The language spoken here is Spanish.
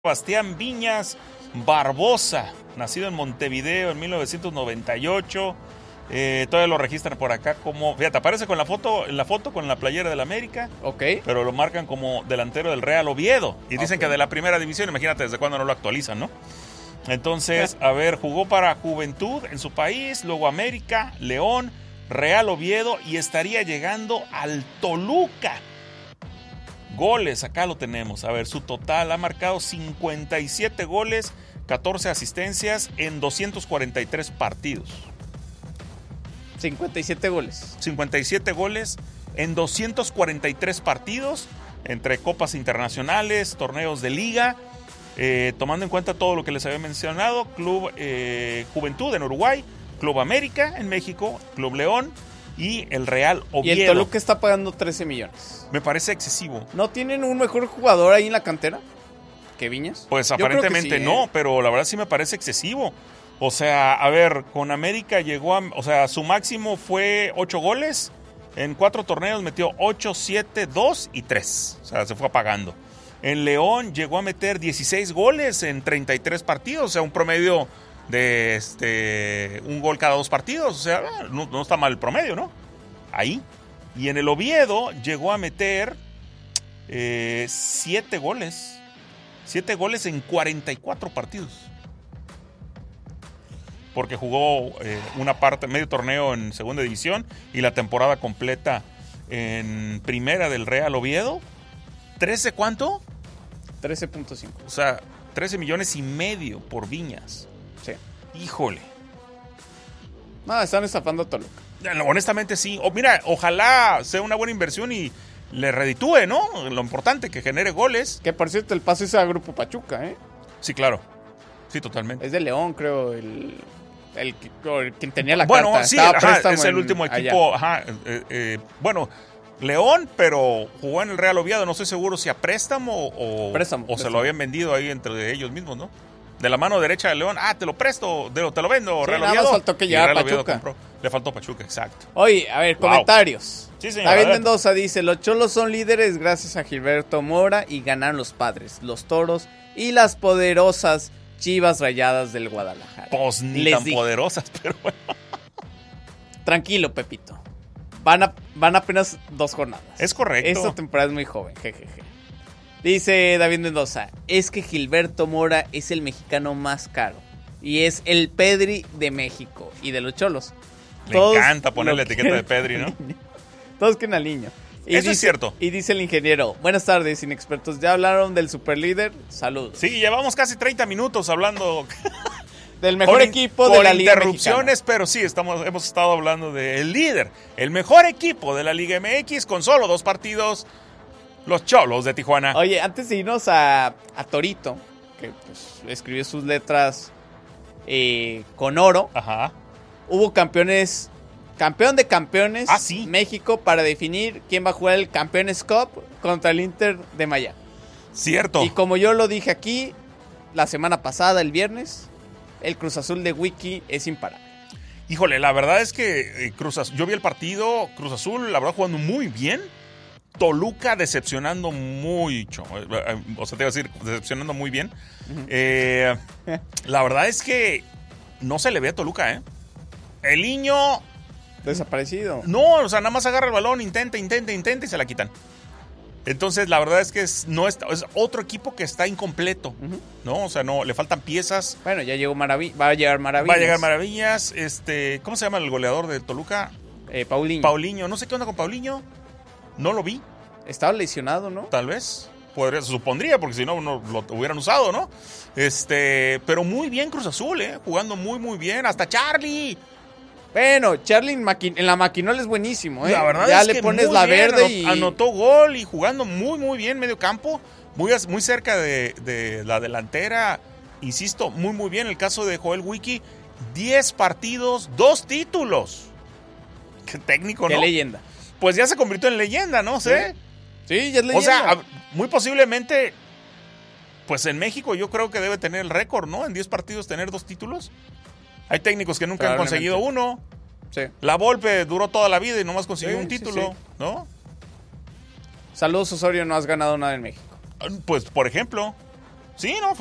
Sebastián Viñas Barbosa, nacido en Montevideo en 1998. Todavía lo registran por acá como... Fíjate, aparece con en la foto con la playera del América. Ok. Pero lo marcan como delantero del Real Oviedo. Y dicen que de la primera división, imagínate desde cuándo no lo actualizan, ¿no? Entonces, a ver, jugó para Juventud en su país, luego América, León, Real Oviedo y estaría llegando al Toluca. Goles, acá lo tenemos. A ver, su total ha marcado 57 goles, 14 asistencias en 243 partidos. 57 goles. 57 goles en 243 partidos, entre copas internacionales, torneos de liga, tomando en cuenta todo lo que les había mencionado. Club Juventud en Uruguay, Club América en México, Club León y el Real Oviedo. Y el Toluca está pagando 13 millones. Me parece excesivo. ¿No tienen un mejor jugador ahí en la cantera que Viñas? Pues Yo aparentemente sí, no, pero la verdad sí me parece excesivo. O sea, a ver, con América llegó a... O sea, su máximo fue 8 goles. En 4 torneos metió 8, 7, 2 y 3. O sea, se fue apagando. En León llegó a meter 16 goles en 33 partidos. O sea, un promedio de un gol cada 2 partidos. O sea, no está mal el promedio, ¿no? Ahí. Y en el Oviedo llegó a meter 7 goles. 7 goles en 44 partidos. Porque jugó una parte, medio torneo en segunda división y la temporada completa en primera del Real Oviedo. ¿13 cuánto? 13.5. O sea, 13 millones y medio por Viñas. Sí. Híjole. No, están estafando a Toluca. Honestamente sí. Mira, ojalá sea una buena inversión y le reditúe, ¿no? Lo importante, que genere goles. Que por cierto, el pase es a Grupo Pachuca, ¿eh? Sí, claro. Sí, totalmente. Es de León, creo, quien tenía la bueno, carta. Sí, es el último equipo. Bueno, León, pero jugó en el Real Oviedo. No estoy seguro si a préstamo o se lo habían vendido ahí entre ellos mismos, ¿no? De la mano derecha de León. Te lo presto, te lo vendo, sí, Real nada Oviedo. Más faltó que llegara Pachuca. Le faltó Pachuca, exacto. Oye, a ver, comentarios. Sí, señor. David Mendoza dice: los Cholos son líderes gracias a Gilberto Mora y ganaron los Padres, los Toros y las poderosas Chivas Rayadas del Guadalajara. Pues ni tan poderosas, pero bueno. Tranquilo, Pepito. Van apenas 2 jornadas. Es correcto. Esta temporada es muy joven, jejeje. Dice David Mendoza: es que Gilberto Mora es el mexicano más caro. Y es el Pedri de México y de los Cholos. Le encanta ponerle etiqueta de Pedri, ¿no? Todos quieren al niño. Eso es cierto. Y dice el ingeniero: buenas tardes, inexpertos. ¿Ya hablaron del superlíder? Saludos. Sí, llevamos casi 30 minutos hablando del mejor equipo de la Liga interrupciones, pero sí, hemos estado hablando del líder. El mejor equipo de la Liga MX con solo 2 partidos, los Cholos de Tijuana. Oye, antes de irnos a Torito, que pues escribió sus letras con oro. Ajá. Hubo campeón de campeones, ¿sí? México, para definir quién va a jugar el Campeones Cup contra el Inter de Miami. Cierto. Y como yo lo dije aquí la semana pasada, el viernes, el Cruz Azul de Wiki es imparable. Híjole, la verdad es que yo vi el partido, Cruz Azul, la verdad, jugando muy bien. Toluca decepcionando mucho. O sea, te iba a decir, decepcionando muy bien. Uh-huh. La verdad es que no se le ve a Toluca, ¿eh? El niño... Desaparecido. No, o sea, nada más agarra el balón, intenta y se la quitan. Entonces, la verdad es que es otro equipo que está incompleto, uh-huh. ¿No? O sea, no, le faltan piezas. Bueno, ya llegó va a llegar Maravillas. Va a llegar Maravillas. ¿Cómo se llama el goleador de Toluca? Paulinho. No sé qué onda con Paulinho. No lo vi. Estaba lesionado, ¿no? Tal vez. Se supondría, porque si no lo hubieran usado, ¿no? Pero muy bien Cruz Azul, jugando muy, muy bien. Hasta Charlie. Bueno, Charlie en la maquinola es buenísimo, La verdad ya es le que pones la bien, verde y... Anotó gol y jugando muy, muy bien medio campo. Muy cerca de la delantera. Insisto, muy, muy bien. El caso de Joel Wiki. 10 partidos, 2 títulos. Qué técnico, ¿no? Qué leyenda. Pues ya se convirtió en leyenda, ¿no? ¿Sí? Sí, ya es leyenda. O sea, muy posiblemente, pues en México yo creo que debe tener el récord, ¿no? En 10 partidos tener 2 títulos. Hay técnicos que nunca han conseguido uno. Sí. La Volpe duró toda la vida y nomás consiguió un título, ¿no? Saludos, Osorio, no has ganado nada en México. Pues, por ejemplo, Sí, no,